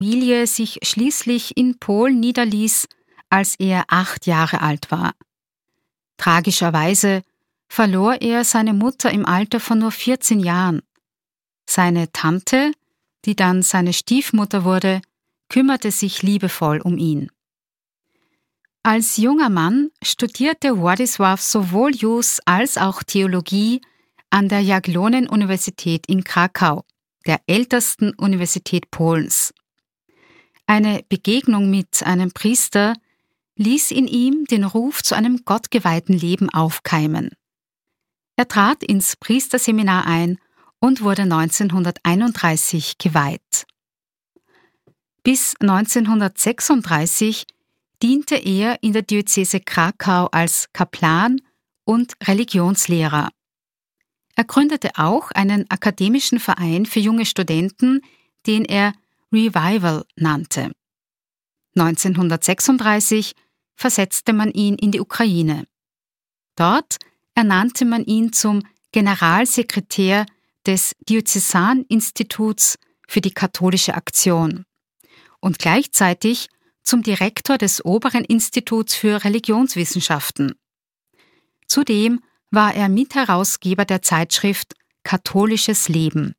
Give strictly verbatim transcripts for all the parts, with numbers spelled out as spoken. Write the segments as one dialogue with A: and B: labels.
A: Familie sich schließlich in Polen niederließ, als er acht Jahre alt war. Tragischerweise verlor er seine Mutter im Alter von nur vierzehn Jahren. Seine Tante, die dann seine Stiefmutter wurde, kümmerte sich liebevoll um ihn. Als junger Mann studierte Władysław sowohl Jus als auch Theologie an der Jagiellonien-Universität in Krakau, der ältesten Universität Polens. Eine Begegnung mit einem Priester ließ in ihm den Ruf zu einem gottgeweihten Leben aufkeimen. Er trat ins Priesterseminar ein und wurde neunzehnhunderteinunddreißig geweiht. Bis neunzehnhundertsechsunddreißig diente er in der Diözese Krakau als Kaplan und Religionslehrer. Er gründete auch einen akademischen Verein für junge Studenten, den er Revival nannte. neunzehnhundertsechsunddreißig versetzte man ihn in die Ukraine. Dort ernannte man ihn zum Generalsekretär des Diözesaninstituts für die katholische Aktion und gleichzeitig zum Direktor des Oberen Instituts für Religionswissenschaften. Zudem war er Mitherausgeber der Zeitschrift Katholisches Leben.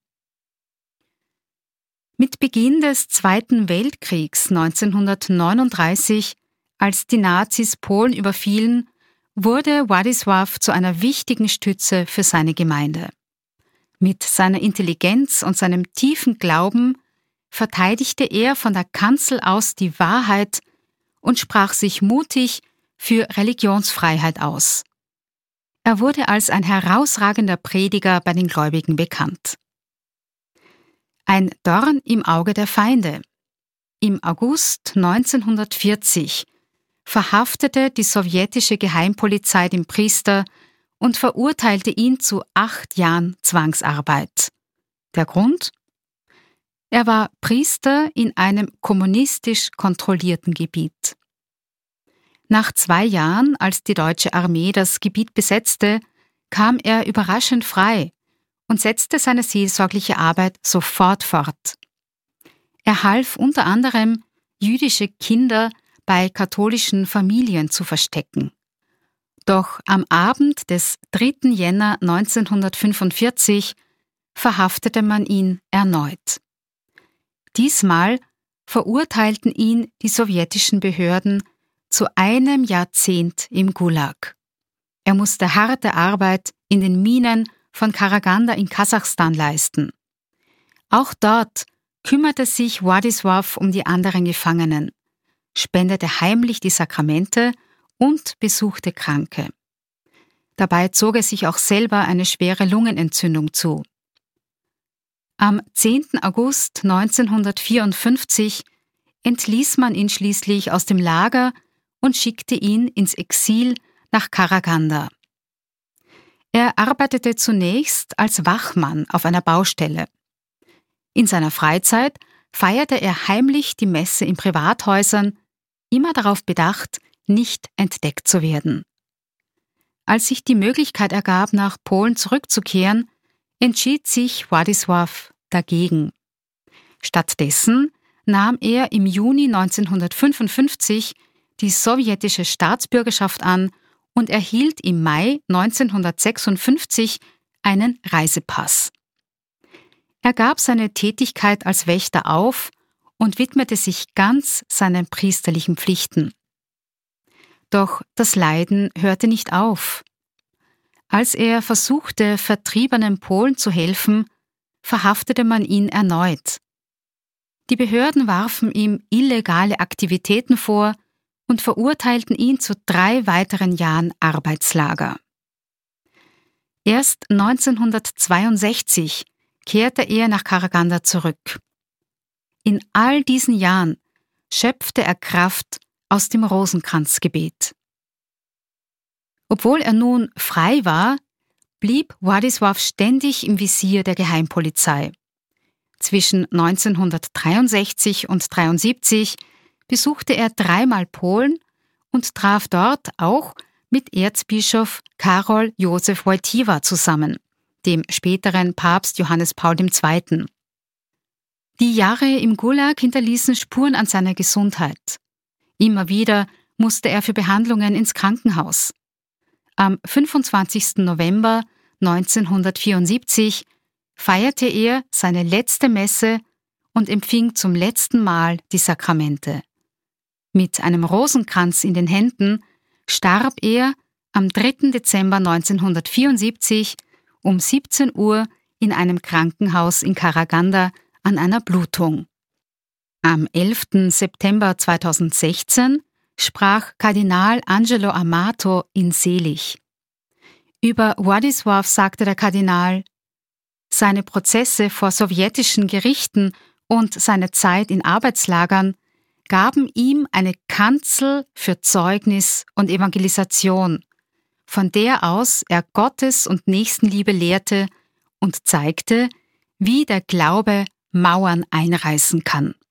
A: Mit Beginn des Zweiten Weltkriegs neunzehnhundertneununddreißig, als die Nazis Polen überfielen, wurde Władysław zu einer wichtigen Stütze für seine Gemeinde. Mit seiner Intelligenz und seinem tiefen Glauben verteidigte er von der Kanzel aus die Wahrheit und sprach sich mutig für Religionsfreiheit aus. Er wurde als ein herausragender Prediger bei den Gläubigen bekannt. Ein Dorn im Auge der Feinde. Im August neunzehnhundertvierzig verhaftete die sowjetische Geheimpolizei den Priester und verurteilte ihn zu acht Jahren Zwangsarbeit. Der Grund? Er war Priester in einem kommunistisch kontrollierten Gebiet. Nach zwei Jahren, als die deutsche Armee das Gebiet besetzte, kam er überraschend frei und setzte seine seelsorgliche Arbeit sofort fort. Er half unter anderem, jüdische Kinder bei katholischen Familien zu verstecken. Doch am Abend des dritten Jänner neunzehnhundertfünfundvierzig verhaftete man ihn erneut. Diesmal verurteilten ihn die sowjetischen Behörden zu einem Jahrzehnt im Gulag. Er musste harte Arbeit in den Minen von Karaganda in Kasachstan leisten. Auch dort kümmerte sich Władysław um die anderen Gefangenen, spendete heimlich die Sakramente und besuchte Kranke. Dabei zog er sich auch selber eine schwere Lungenentzündung zu. Am zehnten August neunzehnhundertvierundfünfzig entließ man ihn schließlich aus dem Lager und schickte ihn ins Exil nach Karaganda. Er arbeitete zunächst als Wachmann auf einer Baustelle. In seiner Freizeit feierte er heimlich die Messe in Privathäusern, immer darauf bedacht, nicht entdeckt zu werden. Als sich die Möglichkeit ergab, nach Polen zurückzukehren, entschied sich Władysław dagegen. Stattdessen nahm er im Juni neunzehnhundertfünfundfünfzig die sowjetische Staatsbürgerschaft an und erhielt im Mai neunzehnhundertsechsundfünfzig einen Reisepass. Er gab seine Tätigkeit als Wächter auf und widmete sich ganz seinen priesterlichen Pflichten. Doch das Leiden hörte nicht auf. Als er versuchte, vertriebenen Polen zu helfen, verhaftete man ihn erneut. Die Behörden warfen ihm illegale Aktivitäten vor und verurteilten ihn zu drei weiteren Jahren Arbeitslager. Erst neunzehnhundertzweiundsechzig kehrte er nach Karaganda zurück. In all diesen Jahren schöpfte er Kraft aus dem Rosenkranzgebet. Obwohl er nun frei war, blieb Władysław ständig im Visier der Geheimpolizei. Zwischen neunzehnhundertdreiundsechzig und neunzehnhundertdreiundsiebzig besuchte er dreimal Polen und traf dort auch mit Erzbischof Karol Józef Wojtyła zusammen, dem späteren Papst Johannes Paul der Zweite. Die Jahre im Gulag hinterließen Spuren an seiner Gesundheit. Immer wieder musste er für Behandlungen ins Krankenhaus. Am fünfundzwanzigsten November neunzehnhundertvierundsiebzig feierte er seine letzte Messe und empfing zum letzten Mal die Sakramente. Mit einem Rosenkranz in den Händen starb er am dritten Dezember neunzehnhundertvierundsiebzig um siebzehn Uhr in einem Krankenhaus in Karaganda an einer Blutung. Am elften September zweitausendsechzehn sprach Kardinal Angelo Amato ihn selig. Über Władysław sagte der Kardinal: Seine Prozesse vor sowjetischen Gerichten und seine Zeit in Arbeitslagern gaben ihm eine Kanzel für Zeugnis und Evangelisation, von der aus er Gottes- und Nächstenliebe lehrte und zeigte, wie der Glaube Mauern einreißen kann.